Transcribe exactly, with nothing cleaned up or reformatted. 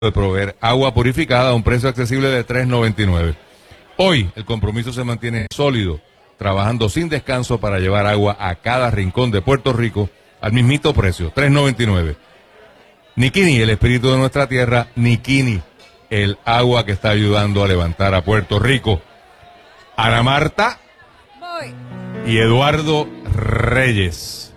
de proveer agua purificada a un precio accesible de tres noventa y nueve. Hoy el compromiso se mantiene sólido, trabajando sin descanso para llevar agua a cada rincón de Puerto Rico al mismito precio, tres noventa y nueve. Nikini, el espíritu de nuestra tierra, Nikini, el agua que está ayudando a levantar a Puerto Rico. Ana Marta Voy. y Eduardo Reyes.